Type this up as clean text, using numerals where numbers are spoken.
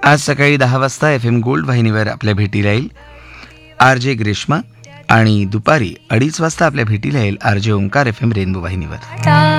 आज सकाळी 10 वाजता FM गोल्ड वाहिनीवर आपल्या भेटीला येईल RJ ग्रीष्मा आणि दुपारी 2:30 वाजता आपल्या भेटीला येईल RJ ओंकार FM रेनबो वाहिनीवर.